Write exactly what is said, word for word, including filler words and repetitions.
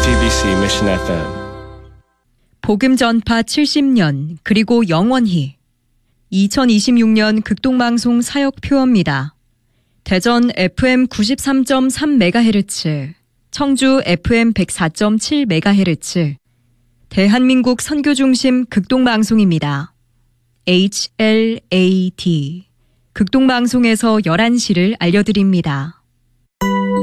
지티비씨 Mission 에프엠. 복음 전파 칠십 년 그리고 영원히. 이천이십육 년 극동방송 사역표어입니다. 대전 에프엠 구십삼 점 삼 메가헤르츠, 청주 에프엠 백사 점 칠 메가헤르츠, 대한민국 선교중심 극동방송입니다. 에이치 엘 에이 디, 극동방송에서 열한 시를 알려드립니다.